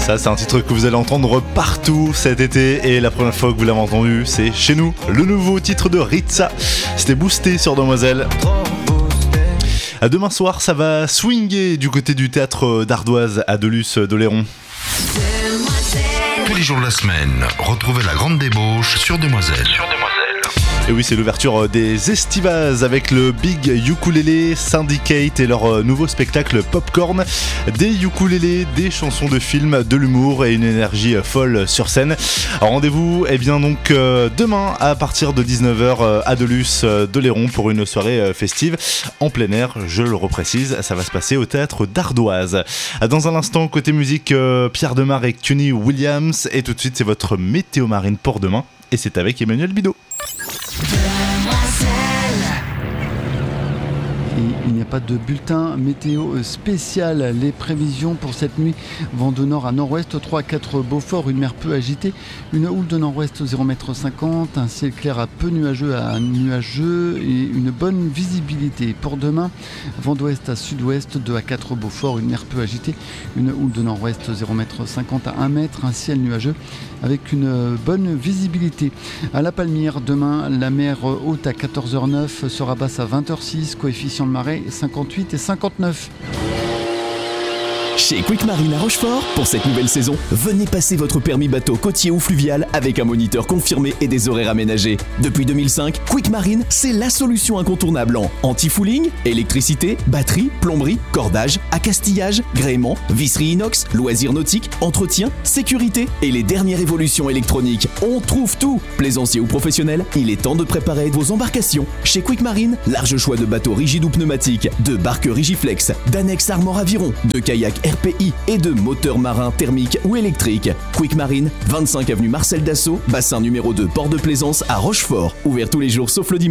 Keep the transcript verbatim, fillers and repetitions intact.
Ça, c'est un titre que vous allez entendre partout cet été et la première fois que vous l'avez entendu, c'est chez nous. Le nouveau titre de Ritza, c'était Boosté sur Demoiselle. À demain soir, ça va swinguer du côté du théâtre d'Ardoise à Delus-d'Oléron. Tous les jours de la semaine, retrouvez la grande débauche sur Demoiselle. Sur Demoiselle. Et oui, c'est l'ouverture des Estivas avec le Big Ukulele Syndicate et leur nouveau spectacle Popcorn. Des ukulélés, des chansons de films, de l'humour et une énergie folle sur scène. Alors, rendez-vous eh bien donc euh, demain à partir de dix-neuf heures à Delus-d'Oléron pour une soirée festive en plein air. Je le reprécise, ça va se passer au théâtre d'Ardoise. Dans un instant, côté musique, euh, Pierre Demar et Cuny Williams. Et tout de suite, c'est votre météo marine pour demain. Et c'est avec Emmanuel Bidot. Et il n'y a pas de bulletin météo spécial. Les prévisions pour cette nuit: vent de nord à nord-ouest, trois à quatre Beaufort, une mer peu agitée, une houle de nord-ouest zéro virgule cinquante mètres, un ciel clair à peu nuageux à nuageux et une bonne visibilité. Pour demain, vent d'ouest à sud-ouest, deux à quatre Beaufort, une mer peu agitée, une houle de nord-ouest zéro virgule cinquante mètres à un mètre, un ciel nuageux avec une bonne visibilité. À La Palmière, demain, la mer haute à quatorze heures neuf sera basse à vingt heures six, coefficient de marée cinquante-huit et cinquante-neuf. Chez Quick Marine à Rochefort, pour cette nouvelle saison, venez passer votre permis bateau côtier ou fluvial avec un moniteur confirmé et des horaires aménagés. Depuis deux mille cinq, Quick Marine, c'est la solution incontournable en anti-fouling, électricité, batterie, plomberie, cordage, accastillage, gréement, visserie inox, loisirs nautiques, entretien, sécurité et les dernières évolutions électroniques. On trouve tout. Plaisancier ou professionnel, il est temps de préparer vos embarcations. Chez Quick Marine, large choix de bateaux rigides ou pneumatiques, de barques Rigiflex, d'annexes Armor Aviron, de kayaks R P I et de moteurs marins thermiques ou électriques. Quick Marine, vingt-cinq avenue Marcel Dassault, bassin numéro deux, port de Plaisance à Rochefort. Ouvert tous les jours sauf le dimanche.